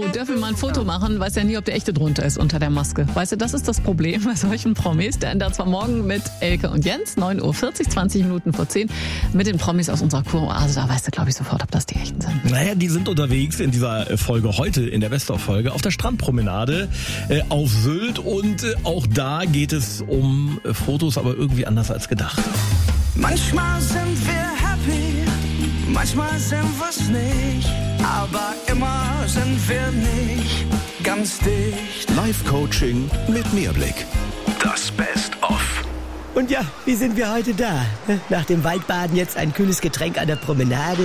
dürfen mal ein Foto machen, weiß ja nie, ob der echte drunter ist unter der Maske. Weißt du, das ist das Problem bei solchen Promis. Der ändert zwar morgen mit Elke und Jens, 9.40 Uhr, 20 Minuten vor 10, mit den Promis aus unserer Kuroase. Da weißt du, glaube ich, sofort, ob das die echten sind. Naja, die sind unterwegs in dieser Folge heute, in der Best-of-Folge, auf der Strandpromenade auf Sylt. Und auch da geht es um Fotos, aber irgendwie anders als gedacht. Manchmal sind wir happy, manchmal sind wir's nicht, aber immer sind wir nicht ganz dicht. Live-Coaching mit Mehrblick. Das Best-of. Und ja, wie sind wir heute da? Nach dem Waldbaden jetzt ein kühles Getränk an der Promenade.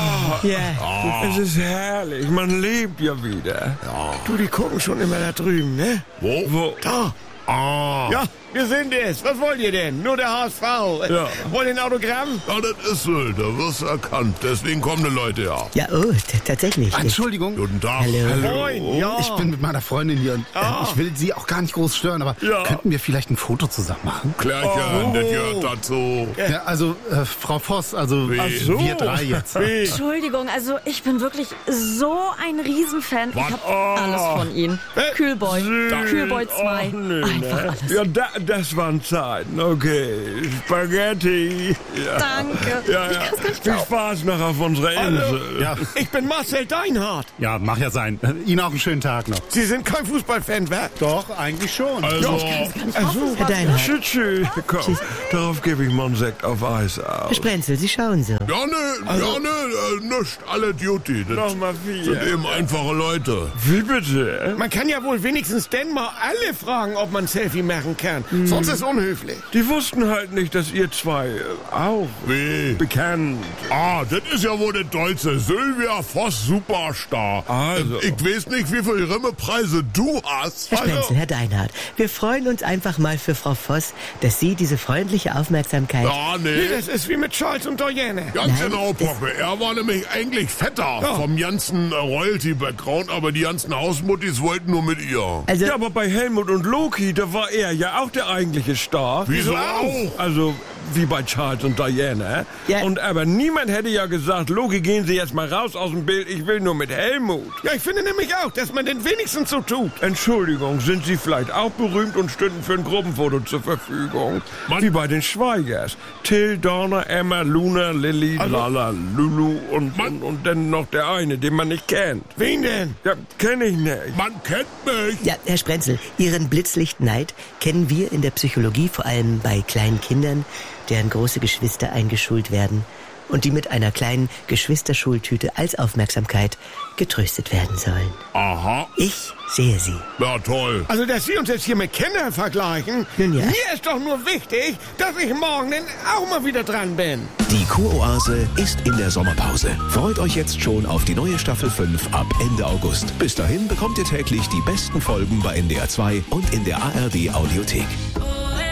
Es ist herrlich, man lebt ja wieder. Du, die gucken schon immer da drüben, ne? Wo? Da. Ja, wir sind es. Was wollt ihr denn? Nur der HSV. Ja. Wollt ihr ein Autogramm? Ja, das ist Sylt, da wirst du erkannt. Deswegen kommen die Leute ja. Ja, tatsächlich. Entschuldigung. Guten Tag. Hallo. Moin, ja. Ich bin mit meiner Freundin hier und ich will Sie auch gar nicht groß stören, aber könnten wir vielleicht ein Foto zusammen machen? Klärchen, das gehört dazu. Ja, also, Frau Voss, also wir drei jetzt. Entschuldigung, also ich bin wirklich so ein Riesenfan. Ich habe alles von Ihnen. Kühlboy, Kühlboy 2, einfach alles. Ja, das waren Zeiten, okay. Spaghetti. Ja. Danke. Ja. Viel Spaß noch auf unserer Insel. Ja. Ich bin Marcel Deinhardt. Ja, mag ja sein. Ihnen auch einen schönen Tag noch. Sie sind kein Fußballfan, wer? Doch, eigentlich schon. Also, Herr Deinhardt. Tschüss. Komm, darauf gebe ich mal einen Sekt auf Eis aus. Herr Sprenzel, Sie schauen so. nicht alle Duty. Das Nochmal sind 4. eben einfache Leute. Wie bitte? Man kann ja wohl wenigstens denn mal alle fragen, ob man ein Selfie machen kann. Sonst ist es unhöflich. Die wussten halt nicht, dass ihr zwei auch Wie? bekannt. Das ist ja wohl der Deutsche. Sylvia Voss, Superstar. Also. Ich weiß nicht, wie viele Rimmepreise du hast. Herr Sprenzel, Herr Deinhardt, wir freuen uns einfach mal für Frau Voss, dass Sie diese freundliche Aufmerksamkeit... Ja, nee. Das ist wie mit Charles und Diana. Ganz Nein, genau, Poppe. Er war nämlich eigentlich fetter vom ganzen Royalty-Background, aber die ganzen Hausmuttis wollten nur mit ihr. Also, Ja, aber bei Helmut und Loki, da war er ja auch der eigentliche Star. Wieso auch? Also, wie bei Charles und Diana. Ja. Und aber niemand hätte ja gesagt, Loki, gehen Sie jetzt mal raus aus dem Bild, ich will nur mit Helmut. Ja, ich finde nämlich auch, dass man den wenigstens so tut. Entschuldigung, sind Sie vielleicht auch berühmt und stünden für ein Gruppenfoto zur Verfügung? Wie bei den Schweigers. Till, Donna, Emma, Luna, Lilly, Lala, Lulu und dann noch der eine, den man nicht kennt. Wen denn? Ja, kenne ich nicht. Man kennt mich. ja, Herr Sprenzel, Ihren Blitzlichtneid kennen wir in der Psychologie vor allem bei kleinen Kindern, deren große Geschwister eingeschult werden und die mit einer kleinen Geschwisterschultüte als Aufmerksamkeit getröstet werden sollen. Aha. Ich sehe Sie. Ja, toll. Also, dass Sie uns jetzt hier mit Kindern vergleichen, Nun ja. mir ist doch nur wichtig, dass ich morgen dann auch mal wieder dran bin. Die Kuroase ist in der Sommerpause. Freut euch jetzt schon auf die neue Staffel 5 ab Ende August. Bis dahin bekommt ihr täglich die besten Folgen bei NDR 2 und in der ARD Audiothek.